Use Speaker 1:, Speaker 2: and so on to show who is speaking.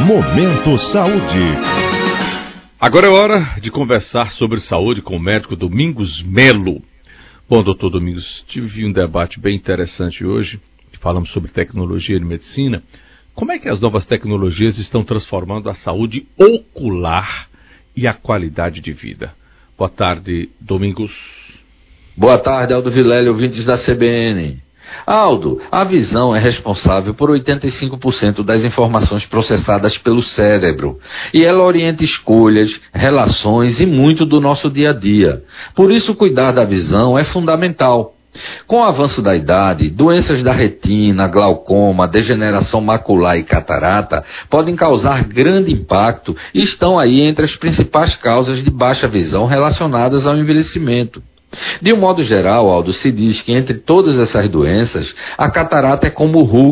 Speaker 1: Momento Saúde. Agora é hora de conversar sobre saúde com o médico Domingos Melo. Bom, doutor Domingos, tive um debate bem interessante hoje, falamos sobre tecnologia e medicina. Como é que as novas tecnologias estão transformando a saúde ocular e a qualidade de vida? Boa tarde, Domingos.
Speaker 2: Boa tarde, Aldo Vilela, ouvintes da CBN. Aldo, a visão é responsável por 85% das informações processadas pelo cérebro e ela orienta escolhas, relações e muito do nosso dia a dia. Por isso, cuidar da visão é fundamental. Com o avanço da idade, doenças da retina, glaucoma, degeneração macular e catarata podem causar grande impacto e estão aí entre as principais causas de baixa visão relacionadas ao envelhecimento. De um modo geral, Aldo, se diz que entre todas essas doenças, a catarata é como o